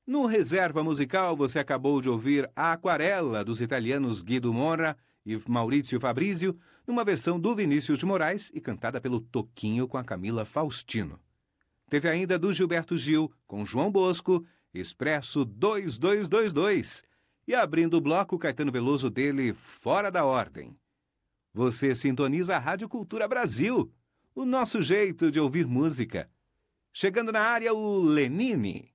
No Reserva Musical, você acabou de ouvir A Aquarela, dos italianos Guido Mora e Maurizio Fabrizio, numa versão do Vinícius de Moraes e cantada pelo Toquinho com a Camila Faustino. Teve ainda do Gilberto Gil, com João Bosco, Expresso 2222. E abrindo o bloco, Caetano Veloso dele, Fora da Ordem. Você sintoniza a Rádio Cultura Brasil, o nosso jeito de ouvir música. Chegando na área, o Lenine.